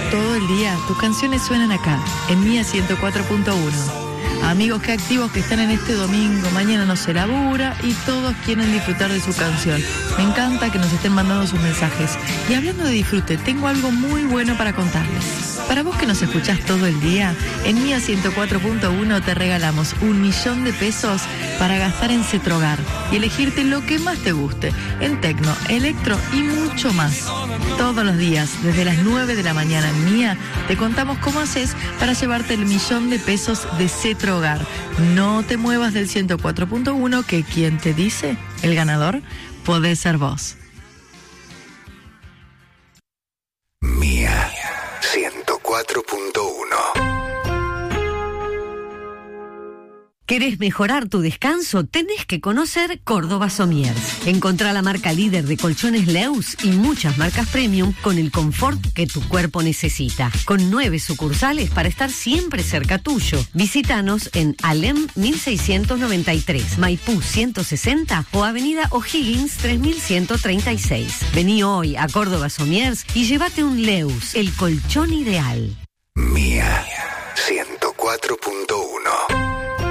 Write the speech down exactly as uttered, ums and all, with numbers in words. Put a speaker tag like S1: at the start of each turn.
S1: todo el día, tus canciones suenan acá, en Mía ciento cuatro punto uno. Amigos, qué activos que están en este domingo, mañana no se labura y todos quieren disfrutar de su canción. Me encanta que nos estén mandando sus mensajes. Y hablando de disfrute, tengo algo muy bueno para contarles. Para vos que nos escuchás todo el día, en Mía ciento cuatro punto uno te regalamos un millón de pesos para gastar en Cetrogar y elegirte lo que más te guste, en tecno, electro y mucho más. Todos los días, desde las nueve de la mañana en Mía, te contamos cómo haces para llevarte el millón de pesos de Cetrogar. No te muevas del ciento cuatro punto uno, que quien te dice, el ganador, podés ser vos.
S2: Mía ciento cuatro punto uno.
S3: ¿Querés mejorar tu descanso? Tenés que conocer Córdoba Somiers. Encontrá la marca líder de colchones Leus y muchas marcas premium con el confort que tu cuerpo necesita. Con nueve sucursales para estar siempre cerca tuyo. Visítanos en Alem mil seiscientos noventa y tres, Maipú ciento sesenta o Avenida O'Higgins tres mil ciento treinta y seis. Vení hoy a Córdoba Somiers y llévate un Leus, el colchón ideal.
S2: Mía ciento cuatro punto uno.